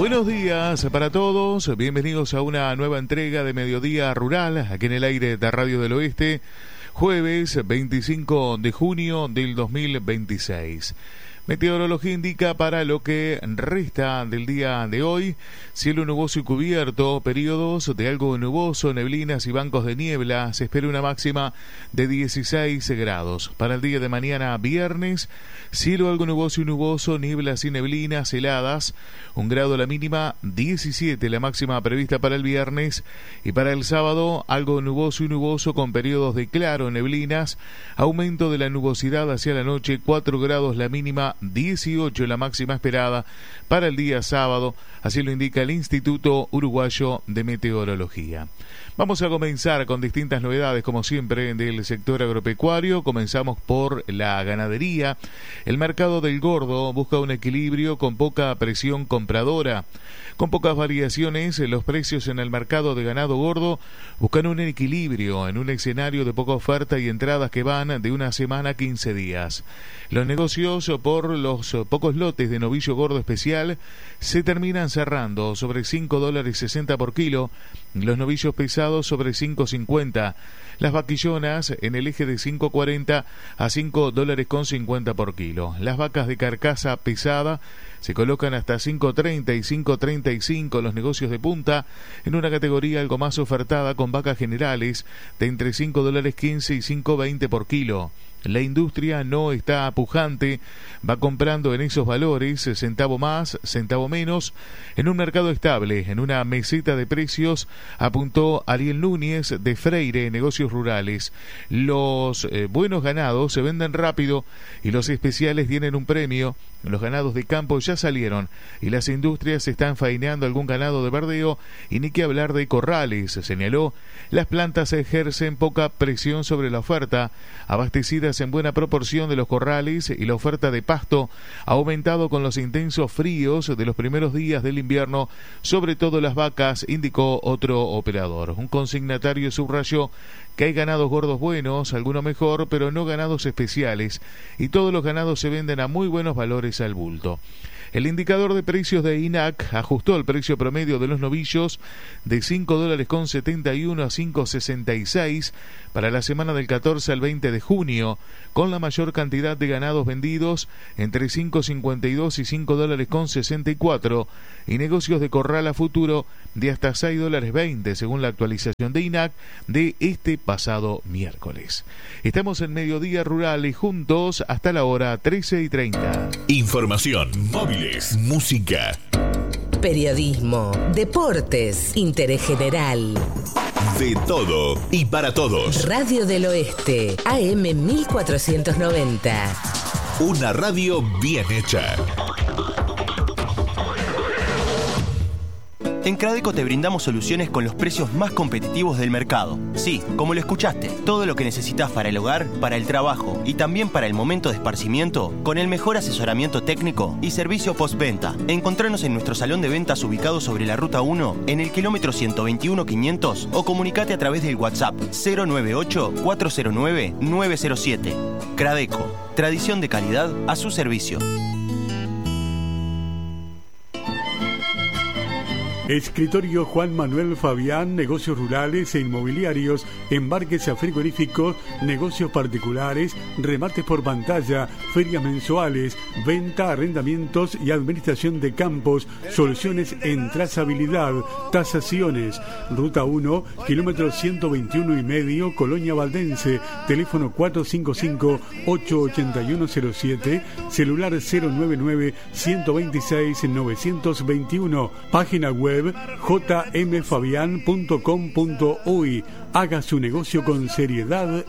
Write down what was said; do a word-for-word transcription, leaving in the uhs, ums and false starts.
Buenos días para todos, bienvenidos a una nueva entrega de Mediodía Rural, aquí en el aire de Radio del Oeste, jueves veinticinco de junio del dos mil veintiséis. Meteorología indica para lo que resta del día de hoy, cielo nuboso y cubierto, periodos de algo nuboso, neblinas y bancos de niebla. Se espera una máxima de dieciséis grados. Para el día de mañana, viernes, cielo algo nuboso y nuboso, nieblas y neblinas heladas, un grado la mínima, diecisiete la máxima prevista para el viernes. Y para el sábado, algo nuboso y nuboso con periodos de claro, neblinas, aumento de la nubosidad hacia la noche, cuatro grados la mínima, dieciocho la máxima esperada para el día sábado, así lo indica el Instituto Uruguayo de Meteorología. Vamos a comenzar con distintas novedades, como siempre, del sector agropecuario. Comenzamos por la ganadería. El mercado del gordo busca un equilibrio con poca presión compradora. Con pocas variaciones, los precios en el mercado de ganado gordo buscan un equilibrio en un escenario de poca oferta y entradas que van de una semana a quince días. Los negocios por los pocos lotes de novillo gordo especial se terminan cerrando sobre cinco dólares sesenta por kilo, los novillos pesados sobre cinco cincuenta, las vaquillonas en el eje de cinco cuarenta a cinco dólares con cincuenta por kilo. Las vacas de carcasa pesada se colocan hasta cinco treinta y cinco treinta y cinco los negocios de punta, en una categoría algo más ofertada con vacas generales de entre cinco dólares quince y cinco veinte por kilo. La industria no está pujante, va comprando en esos valores, centavo más, centavo menos, en un mercado estable, en una meseta de precios, apuntó Ariel Núñez de Freire, Negocios Rurales. Los eh, buenos ganados se venden rápido y los especiales tienen un premio. Los ganados de campo ya salieron y las industrias están faeneando algún ganado de verdeo, y ni que hablar de corrales, señaló. Las plantas ejercen poca presión sobre la oferta, abastecidas en buena proporción de los corrales, y la oferta de pasto ha aumentado con los intensos fríos de los primeros días del invierno, sobre todo las vacas, indicó otro operador. Un consignatario subrayó que hay ganados gordos buenos, alguno mejor, pero no ganados especiales, y todos los ganados se venden a muy buenos valores al bulto. El indicador de precios de I N A C ajustó el precio promedio de los novillos de cinco dólares con setenta y uno a cinco sesenta y seis para la semana del catorce al veinte de junio, con la mayor cantidad de ganados vendidos entre cinco cincuenta y dos y cinco dólares con sesenta y cuatro, y negocios de corral a futuro de hasta seis dólares veinte, según la actualización de I N A C de este pasado miércoles. Estamos en Mediodía Rural y juntos hasta la hora trece y treinta. Información, móviles, música, periodismo, deportes, interés general. De todo y para todos. Radio del Oeste, A M mil cuatrocientos noventa. Una radio bien hecha. En Cradeco te brindamos soluciones con los precios más competitivos del mercado. Sí, como lo escuchaste, todo lo que necesitas para el hogar, para el trabajo y también para el momento de esparcimiento, con el mejor asesoramiento técnico y servicio postventa. Encontranos en nuestro salón de ventas ubicado sobre la Ruta uno, en el kilómetro ciento veintiuno quinientos, o comunicate a través del WhatsApp cero nueve ocho cuatro cero nueve nueve cero siete. Cradeco, tradición de calidad a su servicio. Escritorio Juan Manuel Fabián, negocios rurales e inmobiliarios, embarques a frigoríficos, negocios particulares, remates por pantalla, ferias mensuales, venta, arrendamientos y administración de campos, soluciones en trazabilidad, tasaciones. Ruta uno, kilómetro ciento veintiuno y medio, Colonia Valdense, teléfono cuatro cinco cinco, ocho ocho uno cero siete, celular cero nueve nueve, uno dos seis, nueve dos uno, página web j m fabián punto com punto u y. Haga su negocio con seriedad